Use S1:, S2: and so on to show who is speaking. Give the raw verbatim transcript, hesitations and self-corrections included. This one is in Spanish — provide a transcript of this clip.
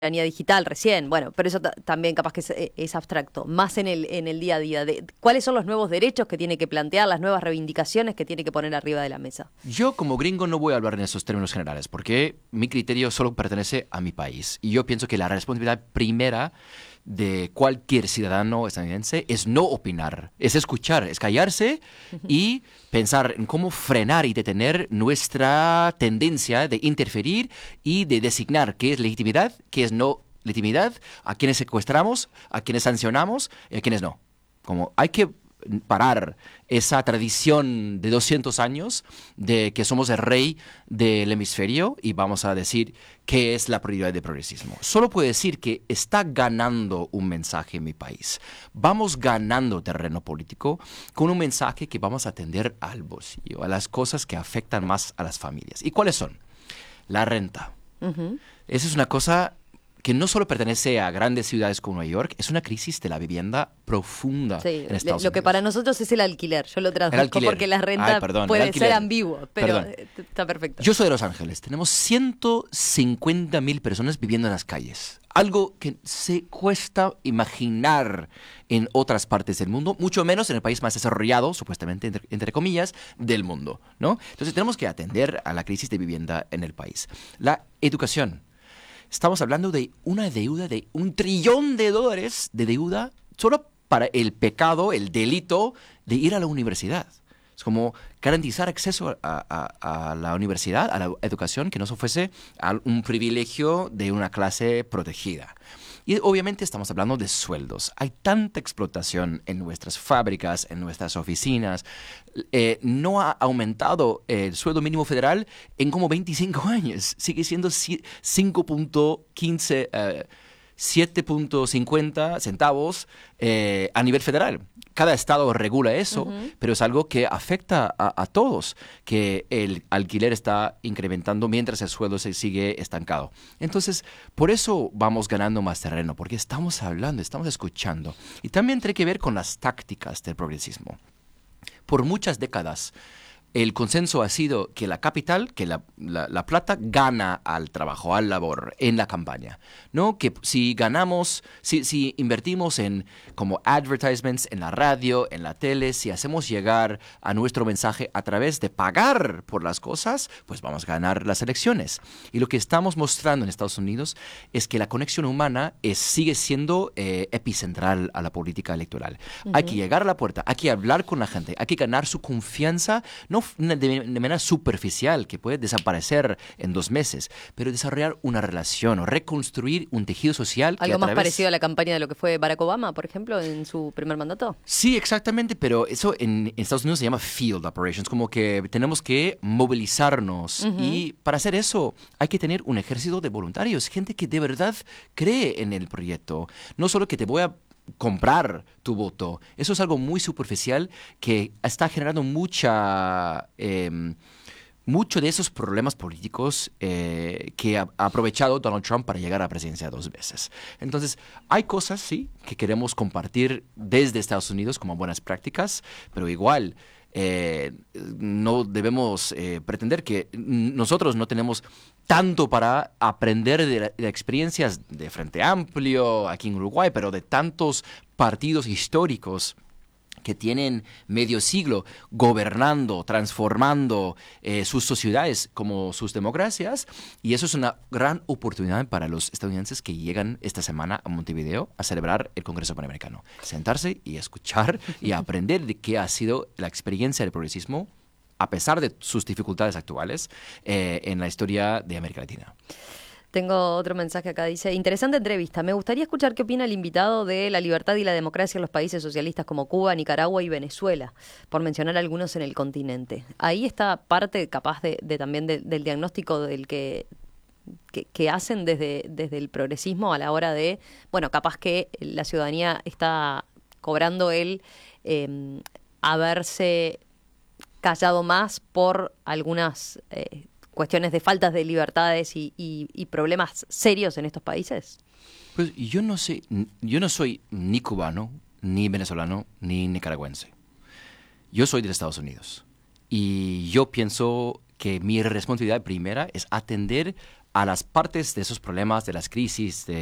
S1: soberanía digital recién, bueno, pero eso ta- también capaz que es, eh, es abstracto, más en el, en el día a día, de cuáles son los nuevos derechos que tiene que plantear, las nuevas reivindicaciones que tiene que poner arriba de la mesa.
S2: Yo como gringo no voy a hablar en esos términos generales porque mi criterio solo pertenece a mi país y yo pienso que la responsabilidad primera de cualquier ciudadano estadounidense es no opinar, es escuchar, es callarse y pensar en cómo frenar y detener nuestra tendencia de interferir y de designar qué es legitimidad, qué es no legitimidad, a quienes secuestramos, a quienes sancionamos y a quienes no. Como hay que parar esa tradición de doscientos años de que somos el rey del hemisferio y vamos a decir qué es la prioridad del progresismo. Solo puedo decir que está ganando un mensaje en mi país. Vamos ganando terreno político con un mensaje que vamos a atender al bolsillo, a las cosas que afectan más a las familias. ¿Y cuáles son? La renta. Uh-huh. Esa es una cosa que no solo pertenece a grandes ciudades como Nueva York, es una crisis de la vivienda profunda
S1: sí,
S2: en Estados
S1: lo
S2: Unidos.
S1: Lo que para nosotros es el alquiler, yo lo traduzco porque la renta Ay, perdón, puede ser ambiguo, pero perdón. Está perfecto.
S2: Yo soy de Los Ángeles, tenemos ciento cincuenta mil personas viviendo en las calles, algo que se cuesta imaginar en otras partes del mundo, mucho menos en el país más desarrollado, supuestamente, entre, entre comillas, del mundo, ¿no? Entonces tenemos que atender a la crisis de vivienda en el país. La educación. Estamos hablando de una deuda de un trillón de dólares de deuda solo para el pecado, el delito de ir a la universidad. Es como garantizar acceso a, a, a la universidad, a la educación, que no se fuese un privilegio de una clase protegida. Y obviamente estamos hablando de sueldos. Hay tanta explotación en nuestras fábricas, en nuestras oficinas. Eh, no ha aumentado el sueldo mínimo federal en como veinticinco años. Sigue siendo cinco punto quince, eh, siete punto cincuenta centavos eh, a nivel federal. Cada estado regula eso, uh-huh. pero es algo que afecta a, a todos, que el alquiler está incrementando mientras el sueldo se sigue estancado. Entonces, por eso vamos ganando más terreno, porque estamos hablando, estamos escuchando. Y también tiene que ver con las tácticas del progresismo. Por muchas décadas, el consenso ha sido que la capital, que la, la, la plata gana al trabajo, al labor, en la campaña, ¿no? Que si ganamos, si, si invertimos en como advertisements en la radio, en la tele, si hacemos llegar a nuestro mensaje a través de pagar por las cosas, pues vamos a ganar las elecciones. Y lo que estamos mostrando en Estados Unidos es que la conexión humana es, sigue siendo eh, epicentral a la política electoral. Uh-huh. Hay que llegar a la puerta, hay que hablar con la gente, hay que ganar su confianza, no de manera superficial que puede desaparecer en dos meses, pero desarrollar una relación o reconstruir un tejido social.
S1: ¿Algo
S2: que a
S1: más
S2: través...
S1: parecido a la campaña de lo que fue Barack Obama, por ejemplo, en su primer mandato?
S2: Sí, exactamente, pero eso en, en Estados Unidos se llama field operations, como que tenemos que movilizarnos uh-huh. y para hacer eso hay que tener un ejército de voluntarios, gente que de verdad cree en el proyecto, no solo que te voy a comprar tu voto. Eso es algo muy superficial que está generando mucha eh, mucho de esos problemas políticos eh, que ha, ha aprovechado Donald Trump para llegar a la presidencia dos veces. Entonces, hay cosas, sí, que queremos compartir desde Estados Unidos como buenas prácticas, pero igual eh, no debemos eh, pretender que nosotros no tenemos tanto para aprender de, la, de experiencias de Frente Amplio aquí en Uruguay, pero de tantos partidos históricos que tienen medio siglo gobernando, transformando eh, sus sociedades como sus democracias, y eso es una gran oportunidad para los estadounidenses que llegan esta semana a Montevideo a celebrar el Congreso Panamericano. Sentarse y escuchar y aprender de qué ha sido la experiencia del progresismo a pesar de sus dificultades actuales eh, en la historia de América Latina.
S1: Tengo otro mensaje acá, dice, interesante entrevista. Me gustaría escuchar qué opina el invitado de la libertad y la democracia en los países socialistas como Cuba, Nicaragua y Venezuela, por mencionar algunos en el continente. Ahí está parte capaz de, de también de, del diagnóstico del que, que, que hacen desde, desde el progresismo a la hora de, bueno, capaz que la ciudadanía está cobrando el eh, haberse callado más por algunas eh, cuestiones de faltas de libertades y, y, y problemas serios en estos países?
S2: Pues yo no sé, yo no soy ni cubano, ni venezolano, ni nicaragüense. Yo soy de Estados Unidos y yo pienso que mi responsabilidad primera es atender a las partes de esos problemas, de las crisis, de